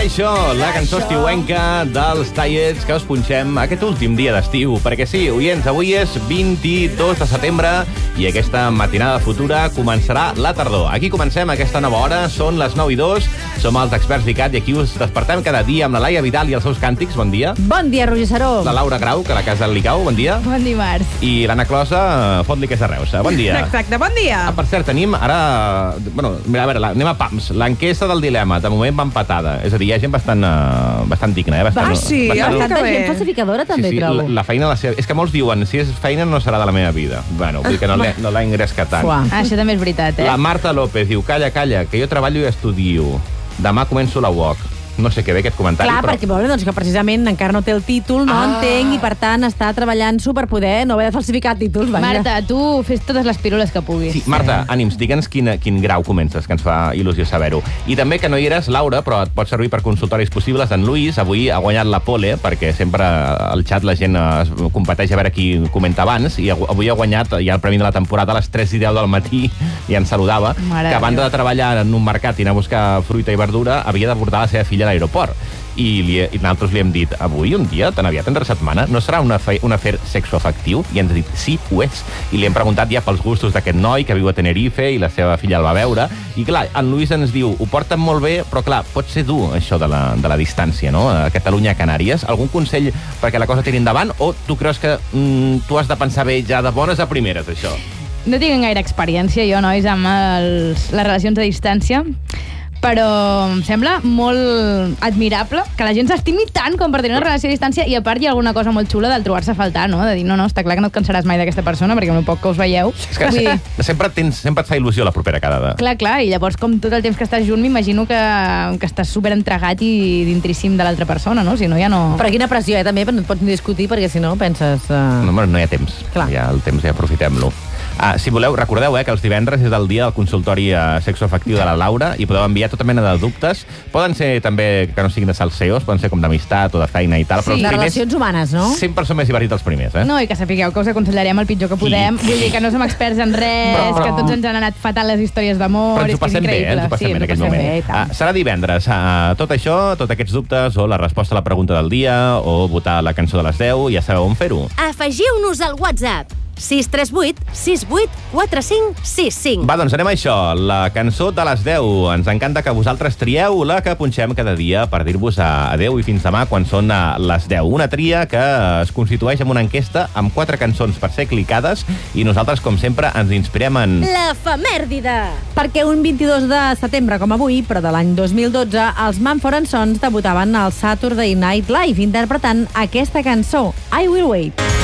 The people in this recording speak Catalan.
Agraeixo la cançó estiuenca dels Tallets que us punxem aquest últim dia d'estiu. Perquè sí, oients, avui és 22 de setembre i aquesta matinada futura començarà la tardor. Aquí comencem aquesta nova hora, són les 9:02, som els experts d'ICAT i aquí us despertem cada dia amb la Laia Vidal i els seus càntics. Bon dia. Bon dia, Roger Saró. La Laura Grau, que a la casa del Licau, bon dia. Bon dimarts. I l'Anna Closa, fot-li que és de Reus. Bon dia. Exacte, bon dia. Per cert, tenim ara... Bueno, a veure, anem a pams. L'enquesta del dilema, de moment va empatada. És a dir, hi ha gent bastant digna. Sí, Bastanta gent falsificadora, també, sí, trobo. La feina, és que molts diuen, si és feina no serà de la meva vida. Bueno, vull dir que no l'ha ingrescat tant. Això també és veritat, La Marta López diu, calla, que jo treballo i estudio. Demà començo la UOC. No sé què ve aquest comentari, Clar, perquè vol dir doncs, que precisament encara no té el títol, no entenc, i per tant està treballant-s'ho per poder no haver de falsificar títols. Marta, tu fes totes les pirules que puguis. Sí, Marta, ànims, digue'ns quin grau comences, que ens fa il·lusió saber-ho. I també que no hi eres, Laura, però et pot servir per consultoris possibles. En Lluís avui ha guanyat la pole, perquè sempre al xat la gent es competeix a veure qui comenta abans, i avui ha guanyat ja el premi de la temporada a les 3:10 del matí, i ens saludava, que a banda de treballar en un mercat i anar a buscar fruita i verdura, havia d'abordar la seva filla a l'aeroport. I nosaltres li hem dit, avui, un dia, tan aviat entre setmana, no serà un afer sexoafectiu? I ens ha dit, sí, ho és. I li hem preguntat ja pels gustos d'aquest noi que viu a Tenerife i la seva filla el va veure. I clar, en Lluís ens diu, ho porten molt bé, però clar, pot ser dur això de la distància, no? A Catalunya, a Canàries. Algun consell perquè la cosa tiri endavant? O tu creus que tu has de pensar bé ja de bones a primeres, això? No tinc gaire experiència, jo, nois, amb les relacions a distància, però em sembla molt admirable que la gent s'estimi tant com per tenir una relació a distància, i a part hi ha alguna cosa molt xula del trobar-se a faltar, no? De dir, no, està clar que no et cansaràs mai d'aquesta persona perquè amb el poc que us veieu. És que sempre et fa il·lusió la propera quedada. Clar, i llavors com tot el temps que estàs junt m'imagino que estàs superentregat i d'intríssim de l'altra persona, no? Si no, ja no... Però quina pressió, també, no et pots ni discutir perquè si no penses... No hi ha temps. Clar. Ja el temps ja aprofitem-lo. Si voleu, recordeu que els divendres és el dia del consultori sexoafectiu de la Laura i podeu enviar tota mena de dubtes. Poden ser també que no siguin de salseos, poden ser com d'amistat o de feina i tal, però de relacions humanes, no? Sempre són més divertits els primers, No, i que sapigueu que us aconsellarem el pitjor que podem. Vull dir que no som experts en res, que tots ens han anat fatal les històries d'amor. Però ens ho passem bé, ens ho passem bé en aquell moment. Serà divendres. Tot això, tots aquests dubtes, o la resposta a la pregunta del dia, o votar la cançó de les 10, ja sabeu on fer-ho. Afegiu-nos al WhatsApp 638 68 45 65. Va, doncs anem a això, la cançó de les 10. Ens encanta que vosaltres trieu la que punxem cada dia per dir-vos adeu i fins demà quan són les 10. Una tria que es constitueix en una enquesta amb 4 cançons per ser clicades i nosaltres, com sempre, ens inspirem en... L'efemèrdide! Perquè un 22 de setembre, com avui, però de l'any 2012, els Mumford & Sons debutaven al Saturday Night Live interpretant aquesta cançó, I Will Wait.